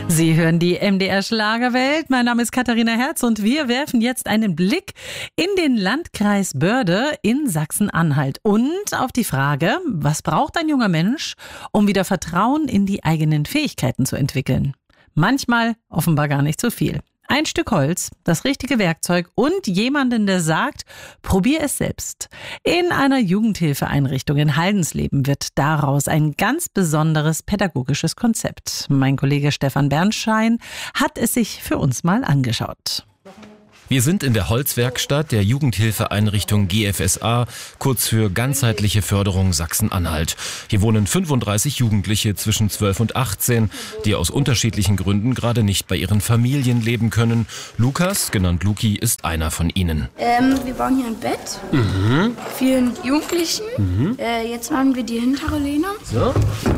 Sie hören die MDR Schlagerwelt. Mein Name ist Katharina Herz und wir werfen jetzt einen Blick in den Landkreis Börde in Sachsen-Anhalt und auf die Frage, was braucht ein junger Mensch, um wieder Vertrauen in die eigenen Fähigkeiten zu entwickeln? Manchmal offenbar gar nicht so viel. Ein Stück Holz, das richtige Werkzeug und jemanden, der sagt, probier es selbst. In einer Jugendhilfeeinrichtung in Haldensleben wird daraus ein ganz besonderes pädagogisches Konzept. Mein Kollege Stefan Bernstein hat es sich für uns mal angeschaut. Wir sind in der Holzwerkstatt der Jugendhilfeeinrichtung GFSA, kurz für ganzheitliche Förderung Sachsen-Anhalt. Hier wohnen 35 Jugendliche zwischen 12 und 18, die aus unterschiedlichen Gründen gerade nicht bei ihren Familien leben können. Lukas, genannt Luki, ist einer von ihnen. Wir bauen hier ein Bett für einen Jugendlichen. Jetzt machen wir die hintere Lehne. So.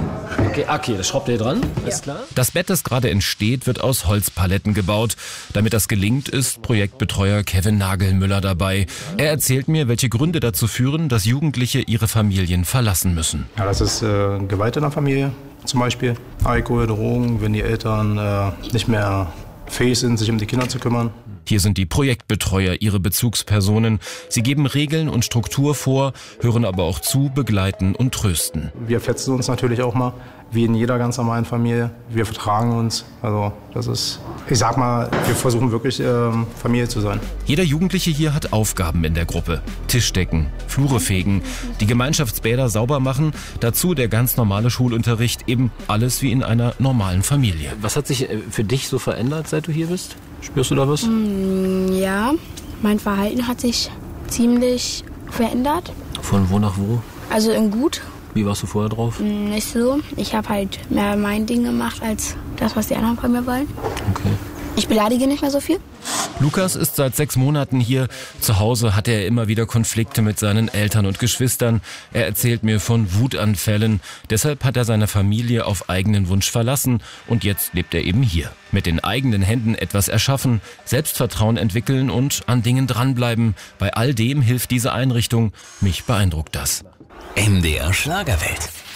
Okay, das schraubt ihr dran, ist klar? Das Bett, das gerade entsteht, wird aus Holzpaletten gebaut. Damit das gelingt, ist Projektbetreuer Kevin Nagelmüller dabei. Er erzählt mir, welche Gründe dazu führen, dass Jugendliche ihre Familien verlassen müssen. Ja, das ist Gewalt in der Familie zum Beispiel. Alkohol, Drogen, wenn die Eltern nicht mehr fähig sind, sich um die Kinder zu kümmern. Hier sind die Projektbetreuer ihre Bezugspersonen. Sie geben Regeln und Struktur vor, hören aber auch zu, begleiten und trösten. Wir fetzen uns natürlich auch mal, wie in jeder ganz normalen Familie. Wir vertragen uns. Also das ist, ich sag mal, wir versuchen wirklich Familie zu sein. Jeder Jugendliche hier hat Aufgaben in der Gruppe. Tisch decken, Flure fegen, die Gemeinschaftsbäder sauber machen, dazu der ganz normale Schulunterricht, eben alles wie in einer normalen Familie. Was hat sich für dich so verändert, seit du hier bist? Spürst du da was? Ja, mein Verhalten hat sich ziemlich verändert. Von wo nach wo? Also in gut, Wie warst du vorher drauf? nicht so. Ich habe halt mehr mein Ding gemacht als das, was die anderen von mir wollen. Okay. Ich beleidige nicht mehr so viel. Lukas ist seit 6 Monaten hier. Zu Hause hatte er immer wieder Konflikte mit seinen Eltern und Geschwistern. Er erzählt mir von Wutanfällen. Deshalb hat er seine Familie auf eigenen Wunsch verlassen und jetzt lebt er eben hier. Mit den eigenen Händen etwas erschaffen, Selbstvertrauen entwickeln und an Dingen dranbleiben. Bei all dem hilft diese Einrichtung. Mich beeindruckt das. MDR Schlagerwelt.